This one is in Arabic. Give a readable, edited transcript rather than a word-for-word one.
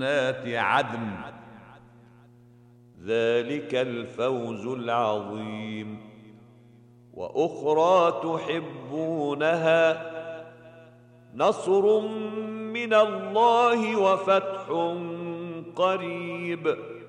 جنات عدن، ذلك الفوز العظيم. وأخرى تحبونها، نصر من الله وفتح قريب.